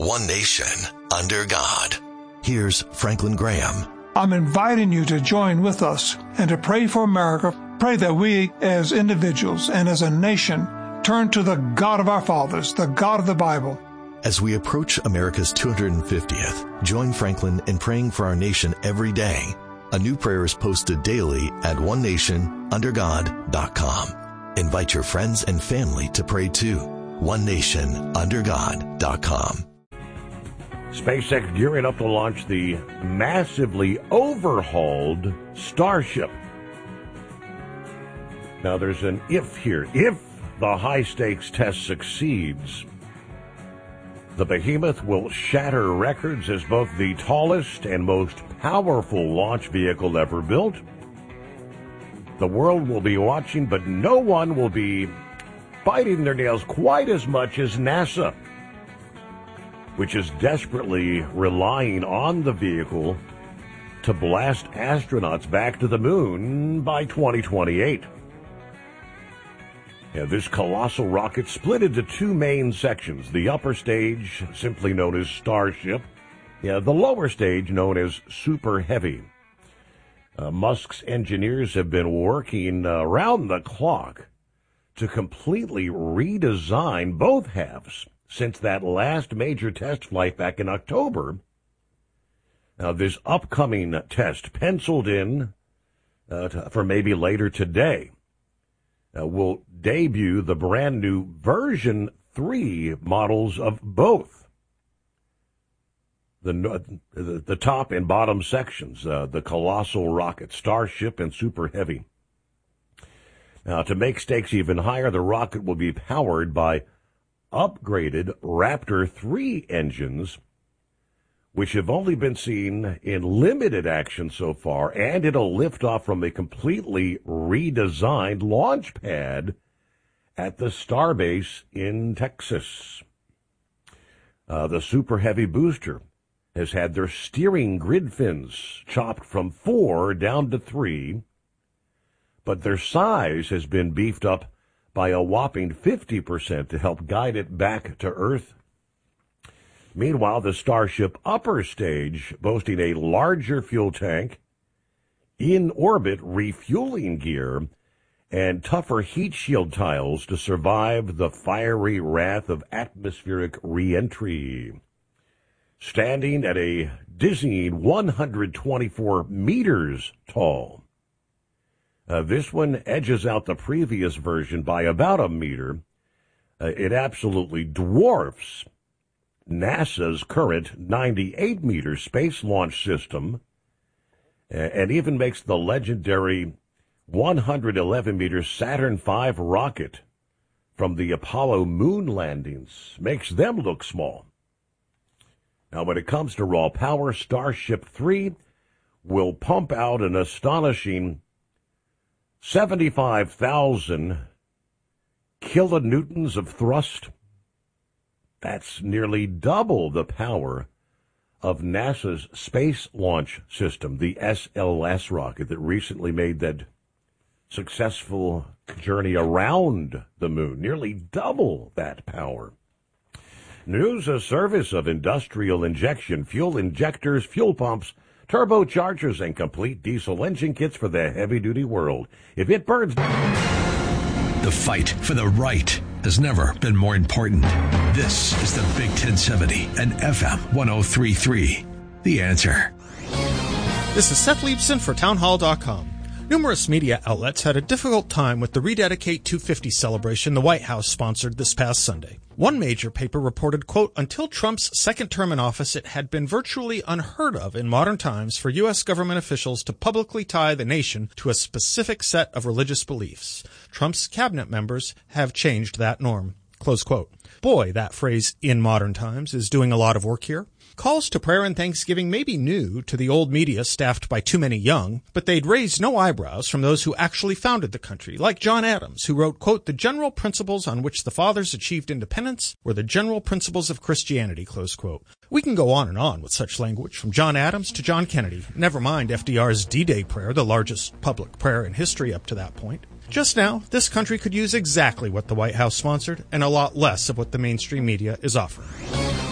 one nation, under God. Here's Franklin Graham. I'm inviting you to join with us and to pray for America. Pray that we as individuals and as a nation turn to the God of our fathers, the God of the Bible. As we approach America's 250th, join Franklin in praying for our nation every day. A new prayer is posted daily at onenationundergod.com. Invite your friends and family to pray too. onenationundergod.com. SpaceX gearing up to launch the massively overhauled Starship. Now there's an if here. If the high-stakes test succeeds, the behemoth will shatter records as both the tallest and most powerful launch vehicle ever built. The world will be watching, but no one will be biting their nails quite as much as NASA, which is desperately relying on the vehicle to blast astronauts back to the moon by 2028. This colossal rocket split into two main sections. The upper stage, simply known as Starship. The lower stage, known as Super Heavy. Musk's engineers have been working around the clock to completely redesign both halves since that last major test flight back in October. Now, this upcoming test, penciled in for maybe later today, will debut the brand new version 3 models of both the top and bottom sections, the colossal rocket Starship and Super Heavy. Now, to make stakes even higher, the rocket will be powered by upgraded Raptor 3 engines, which have only been seen in limited action so far, and it'll lift off from a completely redesigned launch pad at the Starbase in Texas. The Super Heavy booster has had their steering grid fins chopped from 4 down to 3, but their size has been beefed up by a whopping 50% to help guide it back to Earth. Meanwhile, the Starship upper stage, boasting a larger fuel tank, in-orbit refueling gear, and tougher heat shield tiles to survive the fiery wrath of atmospheric re-entry. Standing at a dizzying 124 meters tall. This one edges out the previous version by about a meter. It absolutely dwarfs NASA's current 98-meter space launch system, and even makes the legendary 111-meter Saturn V rocket from the Apollo moon landings, makes them look small. Now, when it comes to raw power, Starship 3 will pump out an astonishing 75,000 kilonewtons of thrust. That's nearly double the power of NASA's Space Launch System, the SLS rocket that recently made that successful journey around the moon. Nearly double that power. News, a service of industrial injection, fuel injectors, fuel pumps, turbochargers, and complete diesel engine kits for the heavy-duty world. If it burns... The fight for the right has never been more important. This is the Big 1070 and FM 103.3. The Answer. This is Seth Leibson for townhall.com. Numerous media outlets had a difficult time with the Rededicate 250 celebration the White House sponsored this past Sunday. One major paper reported, quote, until Trump's second term in office, it had been virtually unheard of in modern times for U.S. government officials to publicly tie the nation to a specific set of religious beliefs. Trump's cabinet members have changed that norm, close quote. Boy, that phrase, in modern times, is doing a lot of work here. Calls to prayer and thanksgiving may be new to the old media staffed by too many young, but they'd raise no eyebrows from those who actually founded the country, like John Adams, who wrote, quote, the general principles on which the fathers achieved independence were the general principles of Christianity, close quote. We can go on with such language, from John Adams to John Kennedy. Never mind FDR's D-Day prayer, the largest public prayer in history up to that point. Just now, this country could use exactly what the White House sponsored and a lot less of what the mainstream media is offering.